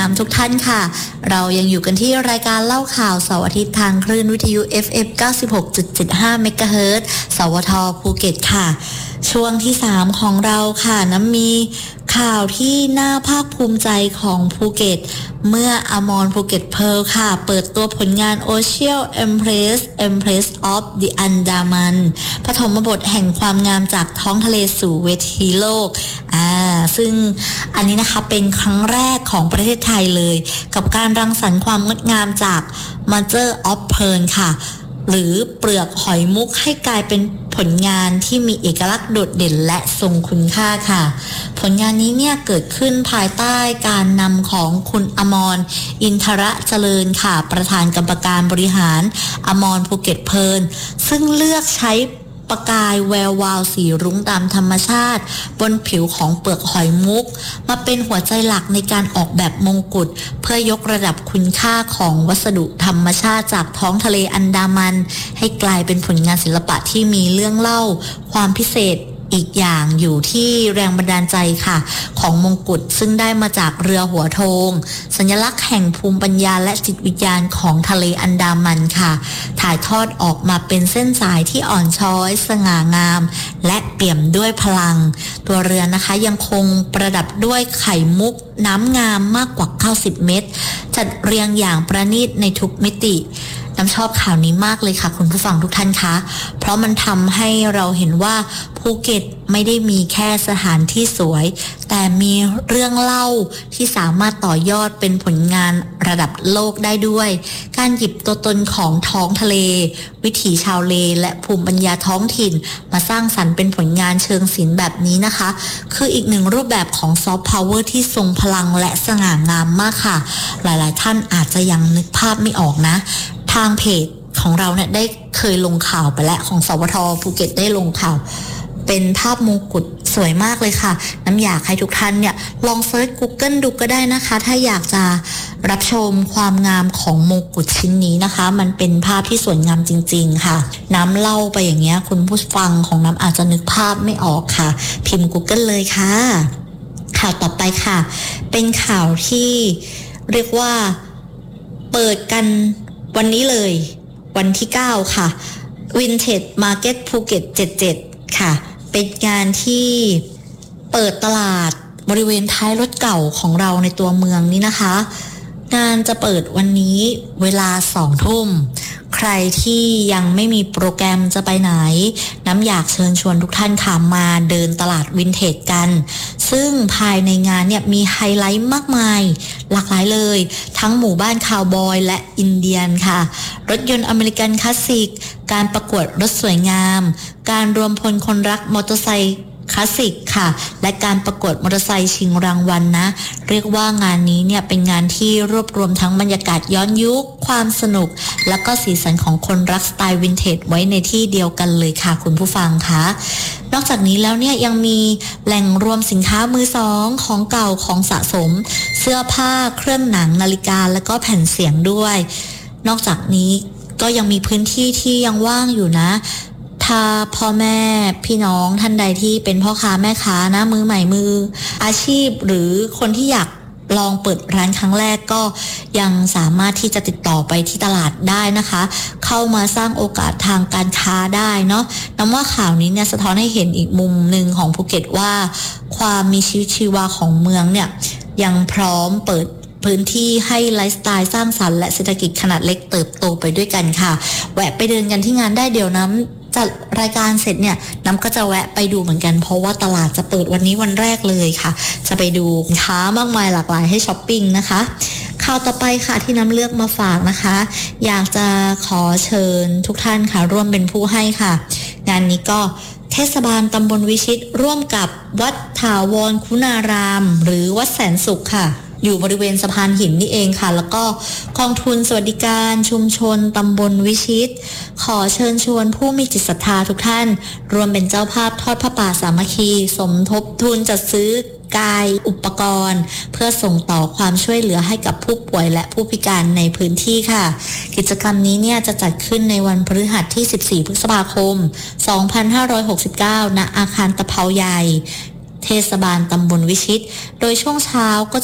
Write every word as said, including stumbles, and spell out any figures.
ามทุกท่านค่ะเรายังอยู่กันที่รายการเล่าข่าวเสาร์อาทิตย์ทางคลื่นวิทยุ เอฟ เอ็ม เก้าสิบหกจุดเจ็ดห้า เมกะเฮิรตซ์ สวทภูเก็ตค่ะช่วงที่สามของเราค่ะน้ำมีข่าวที่น่าภาคภูมิใจของภูเก็ตเมื่ออมรภูเก็ตเพิร์ลค่ะเปิดตัวผลงาน Ocean Empress Empress of the Andaman ปฐมบทแห่งความงามจากท้องทะเลสู่เวทีโลกอ่าซึ่งอันนี้นะคะเป็นครั้งแรกของประเทศไทยเลยกับการรังสรรค์ความงดงามจาก Mother of Pearl ค่ะหรือเปลือกหอยมุกให้กลายเป็นผลงานที่มีเอกลักษณ์โดดเด่นและทรงคุณค่าค่ะผลงานนี้เนี่ยเกิดขึ้นภายใต้การนำของคุณอมรอินทระเจริญค่ะประธานกรรมการบริหารอมรภูเก็ตเพิร์ลซึ่งเลือกใช้ประกายแวววาวสีรุ้งตามธรรมชาติบนผิวของเปลือกหอยมุกมาเป็นหัวใจหลักในการออกแบบมงกุฎเพื่อยกระดับคุณค่าของวัสดุธรรมชาติจากท้องทะเลอันดามันให้กลายเป็นผลงานศิลปะที่มีเรื่องเล่าความพิเศษอีกอย่างอยู่ที่แรงบันดาลใจค่ะของมงกุฎซึ่งได้มาจากเรือหัวโทงสัญลักษณ์แห่งภูมิปัญญาและจิตวิญญาณของทะเลอันดามันค่ะถ่ายทอดออกมาเป็นเส้นสายที่อ่อนช้อยสง่างามและเปี่ยมด้วยพลังตัวเรือนะคะยังคงประดับด้วยไข่มุกน้ำงามมากกว่าเก้าสิบเม็ดจัดเรียงอย่างประณีตในทุกมิติน้ำชอบข่าวนี้มากเลยค่ะคุณผู้ฟังทุกท่านคะเพราะมันทำให้เราเห็นว่าภูเก็ตไม่ได้มีแค่สถานที่สวยแต่มีเรื่องเล่าที่สามารถต่อยอดเป็นผลงานระดับโลกได้ด้วยการหยิบตัวตนของท้องทะเลวิถีชาวเลและภูมิปัญญาท้องถิ่นมาสร้างสรรค์เป็นผลงานเชิงศิลป์แบบนี้นะคะคืออีกหนึ่งรูปแบบของซอฟต์พาวเวอร์ที่ทรงพลังและสง่างามมากค่ะหลายๆท่านอาจจะยังนึกภาพไม่ออกนะทางเพจของเราเนี่ยได้เคยลงข่าวไปแล้วของสวทภูเก็ตได้ลงข่าวเป็นภาพมงกุฎสวยมากเลยค่ะน้ำอยากให้ทุกท่านเนี่ยลองเซิร์ช Google ดูก็ได้นะคะถ้าอยากจะรับชมความงามของมงกุฎชิ้นนี้นะคะมันเป็นภาพที่สวยงามจริงๆค่ะน้ำเล่าไปอย่างเงี้ยคุณผู้ฟังของน้ำอาจจะนึกภาพไม่ออกค่ะพิมพ์ Google เลยค่ะข่าวต่อไปค่ะเป็นข่าวที่เรียกว่าเปิดกันวันนี้เลยวันที่เก้าค่ะ Vintage Market ภูเก็ตเจ็ดสิบเจ็ดค่ะเป็นงานที่เปิดตลาดบริเวณท้ายรถเก่าของเราในตัวเมืองนี่นะคะงานจะเปิดวันนี้เวลาสองทุ่มใครที่ยังไม่มีโปรแกรมจะไปไหนน้ำอยากเชิญชวนทุกท่านค่ะมาเดินตลาดวินเทจกันซึ่งภายในงานเนี่ยมีไฮไลท์มากมายหลากหลายเลยทั้งหมู่บ้านคาวบอยและอินเดียนค่ะรถยนต์อเมริกันคลาสสิกการประกวดรถสวยงามการรวมพลคนรักมอเตอร์ไซค์คลาสสิกค่ะและการประกวดมอเตอร์ไซค์ชิงรางวัล น, นะเรียกว่างานนี้เนี่ยเป็นงานที่รวบรวมทั้งบรรยากาศย้อนยุคความสนุกและก็สีสันของคนรักสไตล์วินเทจไว้ในที่เดียวกันเลยค่ะคุณผู้ฟังคะนอกจากนี้แล้วเนี่ยยังมีแหล่งรวมสินค้ามือสองของเก่าของสะสมเสื้อผ้าเครื่องหนังนาฬิกาและก็แผ่นเสียงด้วยนอกจากนี้ก็ยังมีพื้นที่ที่ยังว่างอยู่นะถ้าพ่อแม่พี่น้องท่านใดที่เป็นพ่อค้าแม่ค้านะมือใหม่มืออาชีพหรือคนที่อยากลองเปิดร้านครั้งแรกก็ยังสามารถที่จะติดต่อไปที่ตลาดได้นะคะเข้ามาสร้างโอกาสทางการค้าได้เนาะน้ำว่าข่าวนี้เนี่ยสะท้อนให้เห็นอีกมุมหนึ่งของภูเก็ตว่าความมีชีวิตชีวาของเมืองเนี่ยยังพร้อมเปิดพื้นที่ให้ไลฟ์สไตล์สร้างสรรค์และเศรษฐกิจขนาดเล็กเติบโตไปด้วยกันค่ะแวะไปเดินกันที่งานได้เดี๋ยวน้ำจัดรายการเสร็จเนี่ยน้ำก็จะแวะไปดูเหมือนกันเพราะว่าตลาดจะเปิดวันนี้วันแรกเลยค่ะจะไปดูสินค้ามากมายหลากหลายให้ช้อปปิ้งนะคะข่าวต่อไปค่ะที่น้ำเลือกมาฝากนะคะอยากจะขอเชิญทุกท่านค่ะร่วมเป็นผู้ให้ค่ะงานนี้ก็เทศบาลตำบลวิชิตร่วมกับวัดถาวรคุณารามหรือวัดแสนสุขค่ะอยู่บริเวณสะพานหินนี่เองค่ะแล้วก็กองทุนสวัสดิการชุมชนตำบลวิชิตขอเชิญชวนผู้มีจิตศรัทธาทุกท่านรวมเป็นเจ้าภาพทอดผ้าป่าสามัคคีสมทบทุนจัดซื้อกายอุปกรณ์เพื่อส่งต่อความช่วยเหลือให้กับผู้ป่วยและผู้พิการในพื้นที่ค่ะกิจกรรมนี้เนี่ยจะจัดขึ้นในวันพฤหัสที่สิบสี่พฤษภาคมสองพันห้าร้อยหกสิบเก้าณอาคารตะเภาใหญ่เทศบาลตำบลวิชิตโดยช่วงเช้าก็